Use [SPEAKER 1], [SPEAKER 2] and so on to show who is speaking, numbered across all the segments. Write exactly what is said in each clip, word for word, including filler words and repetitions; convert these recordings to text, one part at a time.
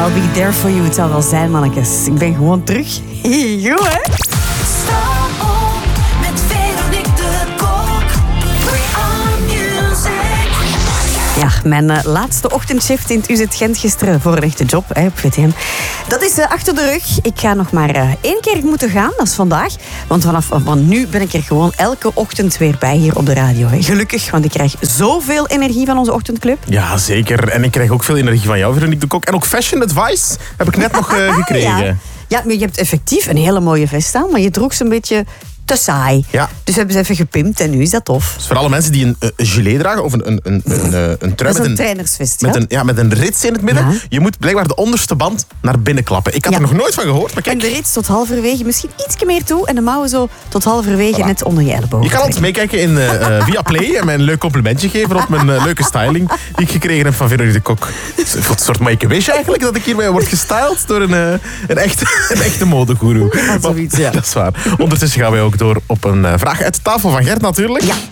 [SPEAKER 1] I'll be there for you. Het zal wel zijn, mannetjes. Ik ben gewoon terug. Goed, hè?
[SPEAKER 2] Sta op met Veronique de Kok. We are music.
[SPEAKER 1] Ja, mijn uh, laatste ochtendshift in het U Z Gent gisteren voor een echte job hè, op V T M. Dat is uh, achter de rug. Ik ga nog maar uh, één keer moeten gaan, dat is vandaag. Want vanaf van nu ben ik er gewoon elke ochtend weer bij hier op de radio. Hè. Gelukkig, want ik krijg zoveel energie van onze ochtendclub.
[SPEAKER 3] Ja, zeker. En ik krijg ook veel energie van jou, Veronique de Kok. En ook fashion advice heb ik net nog uh, gekregen.
[SPEAKER 1] Ja. ja, maar je hebt effectief een hele mooie vest aan, maar je droeg ze een beetje te saai.
[SPEAKER 3] Ja.
[SPEAKER 1] Dus we hebben ze even gepimpt en nu is dat tof.
[SPEAKER 3] Dus voor alle mensen die een, een gilet dragen of een, een, een, een, een, een trui
[SPEAKER 1] Dat is
[SPEAKER 3] met
[SPEAKER 1] een
[SPEAKER 3] een
[SPEAKER 1] trainersvest,
[SPEAKER 3] met
[SPEAKER 1] ja.
[SPEAKER 3] een, ja, met een rits in het midden.
[SPEAKER 1] Ja.
[SPEAKER 3] Je moet blijkbaar de onderste band naar binnen klappen. Ik had
[SPEAKER 1] Ja.
[SPEAKER 3] er nog nooit van gehoord, maar
[SPEAKER 1] En
[SPEAKER 3] kijk.
[SPEAKER 1] de rits tot halverwege, misschien ietsje meer toe. En de mouwen zo tot halverwege
[SPEAKER 3] Voilà.
[SPEAKER 1] net onder je elleboog.
[SPEAKER 3] Je kan altijd meekijken in uh, uh, Via Play en mij een leuk complimentje geven op mijn uh, leuke styling die ik gekregen heb van Veronique de Kok. Het is een soort make-a-wish eigenlijk dat ik hierbij word gestyled door een, uh, een, echte, een echte modegoeroe.
[SPEAKER 1] Ja, zoiets, ja.
[SPEAKER 3] Dat is waar. Ondertussen gaan wij ook door op een uh, vraag uit de tafel van Gert natuurlijk.
[SPEAKER 1] Ja.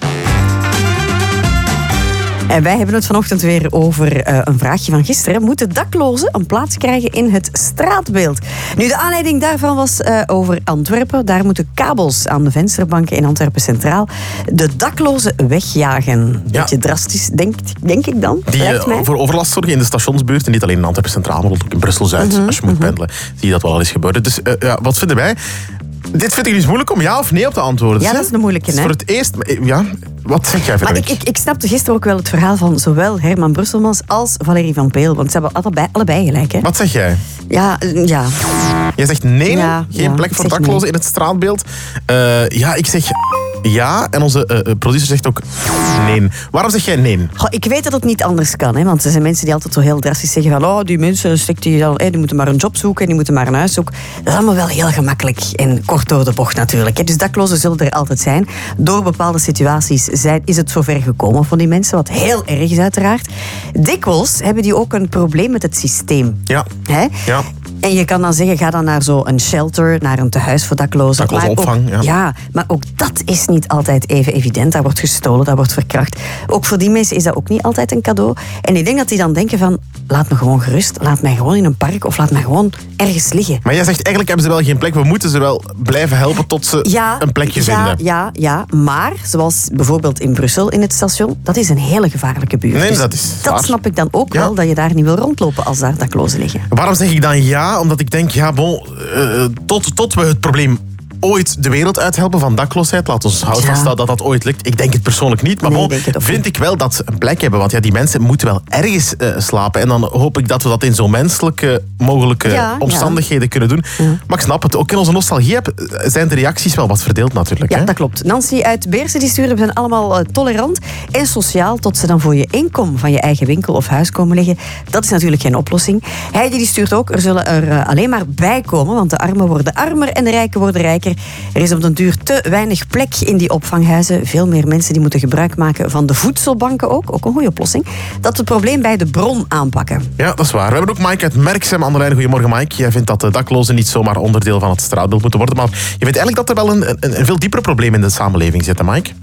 [SPEAKER 1] En wij hebben het vanochtend weer over uh, een vraagje van gisteren. Moeten daklozen een plaats krijgen in het straatbeeld? Nu, de aanleiding daarvan was uh, over Antwerpen. Daar moeten kabels aan de vensterbanken in Antwerpen Centraal de daklozen wegjagen.
[SPEAKER 3] Ja.
[SPEAKER 1] Beetje drastisch, denk, denk ik dan.
[SPEAKER 3] Die
[SPEAKER 1] lijkt
[SPEAKER 3] uh,
[SPEAKER 1] mij.
[SPEAKER 3] voor overlast zorgen in de stationsbuurt. En niet alleen in Antwerpen Centraal, maar ook in Brussel-Zuid.
[SPEAKER 1] Mm-hmm,
[SPEAKER 3] Als je moet pendelen, zie je dat wel al eens gebeuren. Dus uh, ja, wat vinden wij? Dit vind ik dus moeilijk om ja of nee op te antwoorden.
[SPEAKER 1] Ja,
[SPEAKER 3] Hè?
[SPEAKER 1] dat is een moeilijke,
[SPEAKER 3] Het is
[SPEAKER 1] hè?
[SPEAKER 3] voor het eerst... Ja, wat zeg jij,
[SPEAKER 1] Maar ik,
[SPEAKER 3] Veronique?
[SPEAKER 1] ik, ik snapte gisteren ook wel het verhaal van zowel Herman Brusselmans als Valérie van Peel. Want ze hebben allebei, allebei gelijk, hè?
[SPEAKER 3] Wat zeg jij?
[SPEAKER 1] Ja, uh, ja.
[SPEAKER 3] Jij zegt nee,
[SPEAKER 1] Ja,
[SPEAKER 3] geen
[SPEAKER 1] ja,
[SPEAKER 3] plek
[SPEAKER 1] ik
[SPEAKER 3] voor
[SPEAKER 1] zeg
[SPEAKER 3] daklozen
[SPEAKER 1] nee.
[SPEAKER 3] in het straatbeeld. Uh, ja, ik zeg ja. En onze uh, producer zegt ook nee. Waarom zeg jij nee?
[SPEAKER 1] Goh, ik weet dat het niet anders kan, hè, want er zijn mensen die altijd zo heel drastisch zeggen van oh, die mensen stikt die, dan, hè, die moeten maar een job zoeken, die moeten maar een huis zoeken. Dat is allemaal wel heel gemakkelijk en kort door de bocht natuurlijk. Hè. Dus daklozen zullen er altijd zijn. Door bepaalde situaties zijn, is het zover gekomen van die mensen, wat heel erg is uiteraard. Dikwijls hebben die ook een probleem met het systeem.
[SPEAKER 3] Ja.
[SPEAKER 1] Hè?
[SPEAKER 3] Ja.
[SPEAKER 1] En je kan dan zeggen, ga dan naar zo'n shelter, naar een tehuis voor daklozen.
[SPEAKER 3] Dakloze
[SPEAKER 1] Maar ook-
[SPEAKER 3] opvang, ja.
[SPEAKER 1] ja, maar ook dat is niet altijd even evident. Daar wordt gestolen, daar wordt verkracht. Ook voor die mensen is dat ook niet altijd een cadeau. En ik denk dat die dan denken van, laat me gewoon gerust. Laat mij gewoon in een park of laat mij gewoon ergens liggen.
[SPEAKER 3] Maar jij zegt eigenlijk hebben ze wel geen plek. We moeten ze wel blijven helpen tot ze
[SPEAKER 1] Ja,
[SPEAKER 3] een plekje
[SPEAKER 1] ja,
[SPEAKER 3] vinden.
[SPEAKER 1] Ja, ja, maar zoals bijvoorbeeld in Brussel in het station, dat is een hele gevaarlijke buurt.
[SPEAKER 3] Nee,
[SPEAKER 1] Dus
[SPEAKER 3] dat is
[SPEAKER 1] dat
[SPEAKER 3] waar.
[SPEAKER 1] snap ik dan ook
[SPEAKER 3] Ja.
[SPEAKER 1] wel, dat je daar niet wil rondlopen als daar daklozen liggen.
[SPEAKER 3] Waarom zeg ik dan ja? Omdat ik denk, ja, bon, uh, tot, tot we het probleem ooit de wereld uithelpen van dakloosheid. Laat ons houden
[SPEAKER 1] Ja.
[SPEAKER 3] vaststellen dat dat ooit lukt. Ik denk het persoonlijk niet. Maar
[SPEAKER 1] Nee,
[SPEAKER 3] bon,
[SPEAKER 1] ik denk het ook
[SPEAKER 3] vind
[SPEAKER 1] niet.
[SPEAKER 3] ik wel dat ze een plek hebben. Want ja, die mensen moeten wel ergens uh, slapen. En dan hoop ik dat we dat in zo menselijke mogelijke
[SPEAKER 1] Ja,
[SPEAKER 3] omstandigheden
[SPEAKER 1] ja.
[SPEAKER 3] kunnen doen.
[SPEAKER 1] Ja.
[SPEAKER 3] Maar ik snap het. Ook in onze nostalgie zijn de reacties wel wat verdeeld natuurlijk.
[SPEAKER 1] Ja,
[SPEAKER 3] hè?
[SPEAKER 1] dat klopt. Nancy uit Beersen die stuurde, we zijn allemaal uh, tolerant en sociaal tot ze dan voor je inkom van je eigen winkel of huis komen liggen. Dat is natuurlijk geen oplossing. Heidi die stuurt ook, er zullen er uh, alleen maar bij komen, want de armen worden armer en de rijken worden rijker. Er is op den duur te weinig plek in die opvanghuizen. Veel meer mensen die moeten gebruik maken van de voedselbanken ook. Ook een goede oplossing. Dat we het probleem bij de bron aanpakken.
[SPEAKER 3] Ja, dat is waar. We hebben ook Mike uit Merksem aan de lijn. Goedemorgen, Mike. Jij vindt dat de daklozen niet zomaar onderdeel van het straatbeeld moeten worden. Maar je vindt eigenlijk dat er wel een, een, een veel dieper probleem in de samenleving zit, hè, Mike?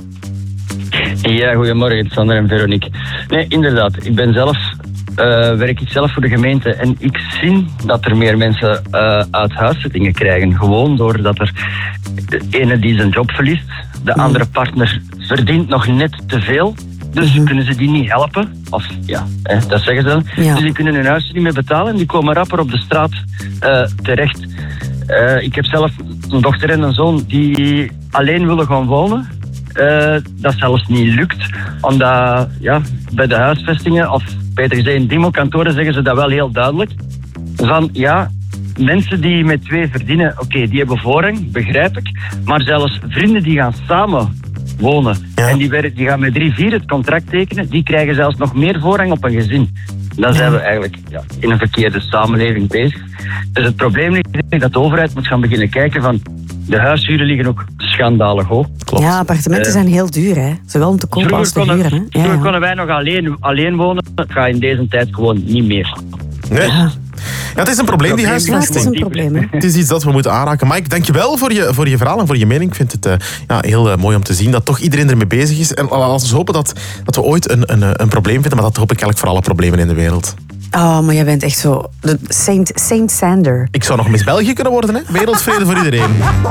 [SPEAKER 4] Ja, goedemorgen, Sander en Veronique. Nee, inderdaad. Ik ben zelf, uh, werk ik zelf voor de gemeente en ik zie dat er meer mensen uh, uit huiszettingen krijgen. Gewoon doordat er de ene die zijn job verliest, de
[SPEAKER 1] Mm.
[SPEAKER 4] andere partner verdient nog net te veel. Dus
[SPEAKER 1] Mm-hmm.
[SPEAKER 4] kunnen ze die niet helpen. Of ja, hè, dat zeggen ze dan.
[SPEAKER 1] Ja.
[SPEAKER 4] Dus die kunnen hun huis niet meer betalen en die komen rapper op de straat uh, terecht. Uh, ik heb zelf een dochter en een zoon die alleen willen gaan wonen. Uh, dat zelfs niet lukt. Omdat ja, bij de huisvestingen, of beter gezegd in demokantoren, zeggen ze dat wel heel duidelijk. Van ja, mensen die met twee verdienen, oké, okay, die hebben voorrang, begrijp ik. Maar zelfs vrienden die gaan samen wonen
[SPEAKER 3] Ja.
[SPEAKER 4] en die, werken, die gaan met drie, vier het contract tekenen, die krijgen zelfs nog meer voorrang op een gezin. Dan zijn we eigenlijk ja, in een verkeerde samenleving bezig. Dus het probleem is dat de overheid moet gaan beginnen kijken van de huishuren liggen ook schandalig hoog.
[SPEAKER 3] Klopt.
[SPEAKER 1] Ja, appartementen
[SPEAKER 4] Eh.
[SPEAKER 1] zijn heel duur, hè. Zowel om te kopen als
[SPEAKER 4] Vroeger,
[SPEAKER 1] te
[SPEAKER 4] konden,
[SPEAKER 1] huren. Hè. Ja,
[SPEAKER 4] vroeger
[SPEAKER 1] ja.
[SPEAKER 4] konden wij nog alleen, alleen wonen. Dat gaat in deze tijd gewoon niet meer.
[SPEAKER 3] Nee.
[SPEAKER 1] Ja.
[SPEAKER 3] Ja, het is een probleem, die
[SPEAKER 4] Probleem.
[SPEAKER 1] Ja, het is
[SPEAKER 3] huisvesting.
[SPEAKER 1] een probleem, hè.
[SPEAKER 3] Het is iets dat we moeten aanraken. Mike, dankjewel voor je, voor je verhaal en voor je mening. Ik vind het uh, ja, heel uh, mooi om te zien dat toch iedereen ermee bezig is. En laten we hopen dat, dat we ooit een, een, een probleem vinden, maar dat hoop ik eigenlijk voor alle problemen in de wereld.
[SPEAKER 1] Oh, maar jij bent echt zo... de Saint, Saint Sander.
[SPEAKER 3] Ik zou nog Miss België kunnen worden, hè? Wereldvrede voor iedereen.